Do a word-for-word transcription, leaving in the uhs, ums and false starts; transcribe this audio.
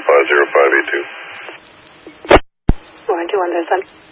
five zero five eight two. Warren two one zero seven.